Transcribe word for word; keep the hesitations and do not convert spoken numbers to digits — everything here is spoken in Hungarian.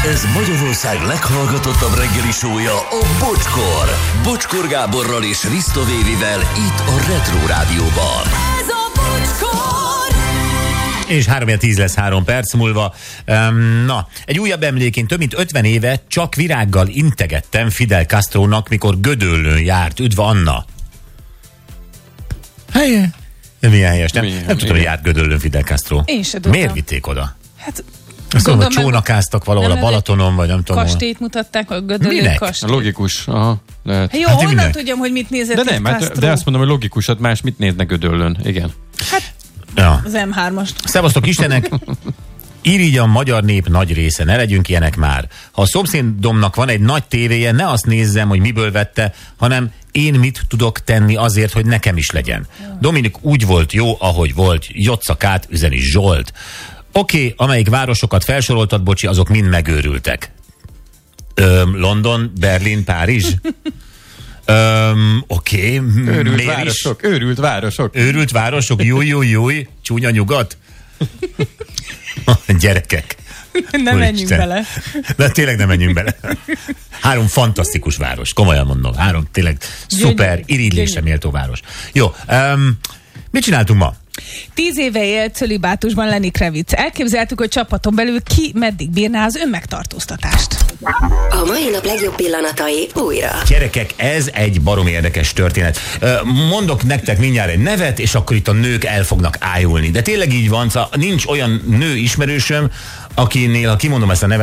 Ez Magyarország leghallgatottabb reggeli show-ja, a Bocskor. Bocskor Gáborral és Risto Vévivel itt a Retro Rádióban. Ez a Bocskor! És három tíz lesz három perc múlva. Um, na, egy újabb emlékén több mint ötven éve csak virággal integettem Fidel Castrónak, mikor Gödöllőn járt. Üdv Anna! Helye! Milyen helyes, nem? Milyen, nem tudom, hogy járt Gödöllőn Fidel Castro. Én se tudtam. Miért vitték oda? Hát, azt mondom, hogy csónakáztak valahol a Balatonon, vagy nem tudom. Kastélyt mutatták, a Gödöllő Minek? kastély. Logikus, aha, lehet. Hát jó, Hát honnan minek? tudjam, hogy mit nézett De itt nem, hát, Castro? de azt mondom, hogy logikus, hát más mit néznek Gödöllőn, igen. Hát, Ja. az em hármast. Szevasztok Istenek! Irigy a magyar nép nagy része, ne legyünk ilyenek már. Ha a szomszédomnak van egy nagy tévéje, ne azt nézzem, hogy miből vette, hanem én mit tudok tenni azért, hogy nekem is legyen. Dominik úgy volt jó, ahogy volt. Jocakát üzeni Zsolt. Oké, okay, amelyik városokat felsoroltad, bocsi, azok mind megőrültek. Öm, London, Berlin, Párizs? Öm, Oké, okay. Őrült Miért városok, is? őrült városok. Őrült városok, júj, júj, júj, csúnya nyugat. Gyerekek. Nem menjünk Úristen. bele. De tényleg nem menjünk bele. Három fantasztikus város, komolyan mondom. Három tényleg szuper, irigylésre méltó város. Jó, um, mit csináltunk ma? Tíz éve élt cölibátusban Lenny Kravitz. Elképzeltük, hogy csapaton belül ki meddig bírná az önmegtartóztatást. A mai nap legjobb pillanatai újra. Gyerekek, ez egy baromi érdekes történet. Ö, Mondok nektek mindjárt egy nevet, és akkor itt a nők el fognak ájulni. De tényleg így van, szóval nincs olyan nő ismerősöm, akinél, ha kimondom ezt a nevet,